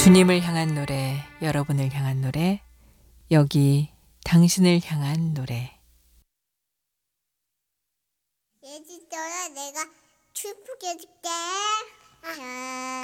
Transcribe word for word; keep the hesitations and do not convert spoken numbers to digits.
주님을 향한 노래, 여러분을 향한 노래, 여기 당신을 향한 노래. 예지더라 내가 슬프게 해줄게. 아.